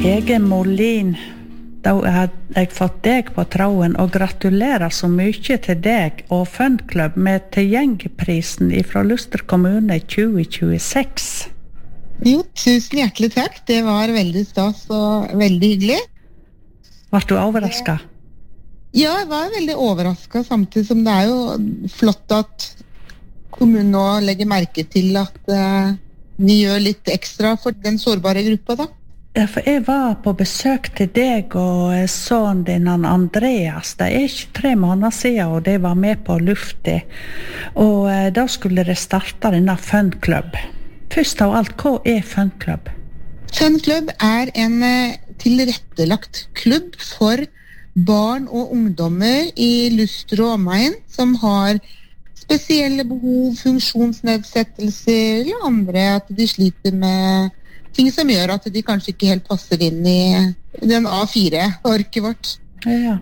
Hege Molin, da har jeg fått deg på tråden, og gratulerer så mye til deg og Funklubb med tilgjengeprisen fra Luster kommune 2026. Jo, tusen hjertelig takk. Det var veldig stas og veldig hyggelig. Var du overrasket? Ja, jeg var veldig overrasket, samtidig som det jo flott at kommunen nå legger merke til at vi gjør litt ekstra for den sårbare gruppa da. Ja, for jeg var på besøk til deg og sønnen din, Andreas. Det ikke 3 måneder siden, og de var med på lufta. Og da skulle det starte denne Funklubb. Først av alt, hva Funklubb? Funklubb en tilrettelagt klubb for barn og ungdommer i Luster og omegn som har spesielle behov, funksjonsnedsettelser eller andre, at de sliter med ting som gjør at de kanskje ikke helt passer inn i den A4-orket vårt. Ja.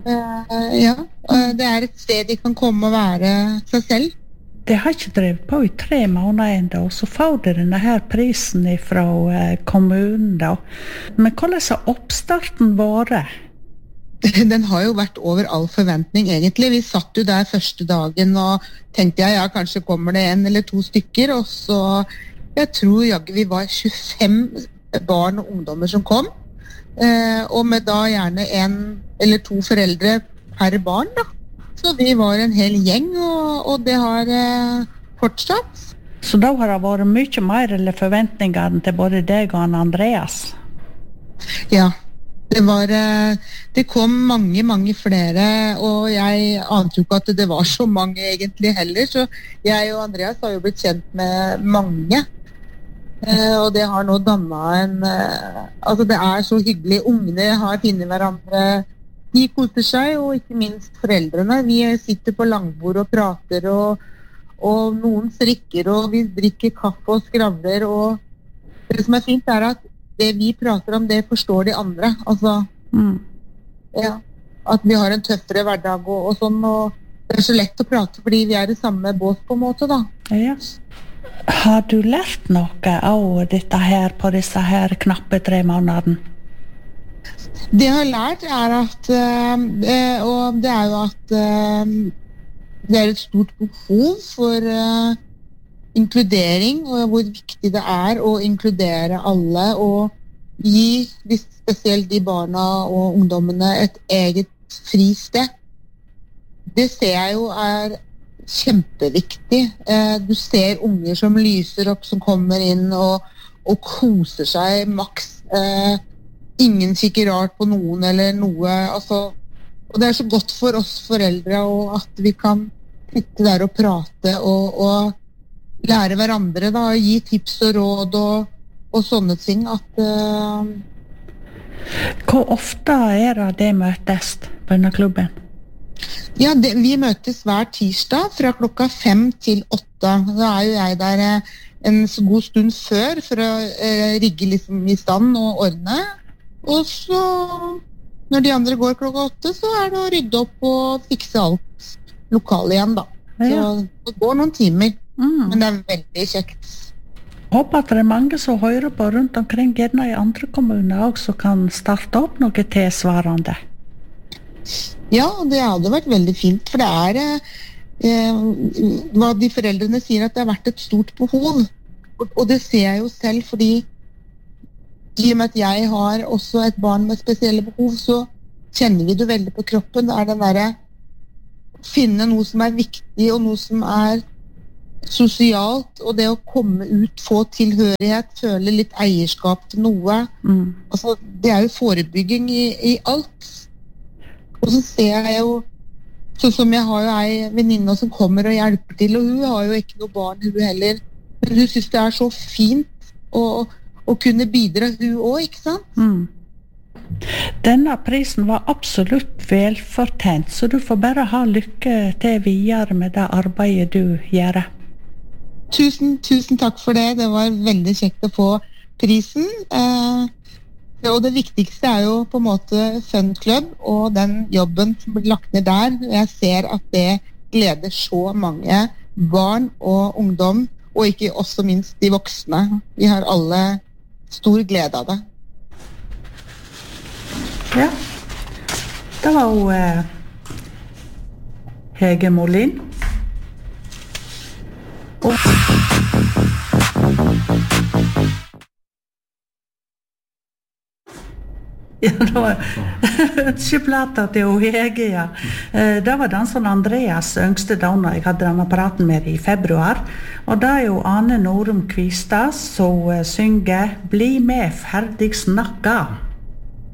Det et sted de kan komme og være seg selv. Det har ikke drevet på i 3 måneder enda, og så får de denne her prisen fra kommunen da. Men hvordan har oppstarten vært? Den har jo vært over all forventning egentlig. Vi satt jo der første dagen og tenkte ja, kanskje kommer det 1 eller 2 stykker, og så jeg tror vi var 25 barn og ungdommer som kom, og med da gjerne 1 eller 2 foreldre per barn da. Så vi var en hel gjeng, og det har fortsatt. Så da har det vært mye mer eller forventninger til både deg og Andreas? Ja, det kom mange flere, og jeg ante jo ikke at det var så mange egentlig heller, så jeg og Andreas har jo blitt kjent med mange. Og det har nå dannet altså det så hyggelig. Ungene har finnet hverandre, de koser seg, og ikke minst foreldrene. Vi sitter på langbord og prater, og noen strikker, og vi drikker kaffe og skravler, og det som fint at det vi prater om, det forstår de andre. Altså, ja, at vi har en tøffere hverdag og sånn, og det så lett å prate fordi vi i samme båt på en måte da. Ja. Har du lært noe av dette her på disse her knappe 3 månedene? Det jeg har lært at og det jo at det et stort behov for inkludering, og hvor viktig det å inkludere alle og gi spesielt de barna og ungdommene et eget fristed. Det ser jeg jo kjempeviktig. Du ser unger som lyser opp, som kommer inn og koser seg maks. Ingen kikker rart på noen eller noe. Altså, og det så godt for oss foreldre og at vi kan sitte der og prate og lære hverandre da, gi tips og råd og sånne ting. Hvor ofte det møtes på denne klubben? Ja, vi møtes hver tirsdag fra klokka 5 til 8. Da jo jeg der en god stund før for å rigge liksom i stand og ordne. Og så, når de andre går klokka 8, så det å rydde opp og fikse alt lokale igjen da. Så det går noen timer, men det veldig kjekt. Jeg håper at det mange som hører på rundt omkring, gjerne i andre kommuner også, kan starte opp noe tilsvarende. Ja, det hadde vært veldig fint, for det hva de foreldrene sier at det har vært et stort behov, og det ser jeg jo selv, fordi i og med at jeg har også et barn med spesielle behov, så kjenner vi det veldig på kroppen. Det den der finne noe som viktig, og noe som sosialt, og det å komme ut, få tilhørighet, føle litt eierskap til noe. Altså, det jo forebygging i alt. Og så ser jeg jo, sånn som jeg har jo en venninne som kommer og hjelper til, og hun har jo ikke noe barn, hun heller. Men hun synes det så fint å kunne bidra hun også, ikke sant? Denne prisen var absolutt velfortjent, så du får bare ha lykke til videre med det arbeidet du gjør. Tusen takk for det. Det var veldig kjekt å få prisen. Og det viktigste jo på en måte Funklubb og den jobben som blir lagt ned der. Jeg ser at det gleder så mange barn og ungdom, og ikke også minst de voksne. Vi har alle stor glede av det. Ja. Det var jo Hege Molin. Og ja, det var ønskeplata til Hege, ja. Det var den som Andreas yngste donna jeg hadde denne apparaten med i februar. Og det er jo Ane Norum Kvistad som synger «Bli med, ferdig snakka».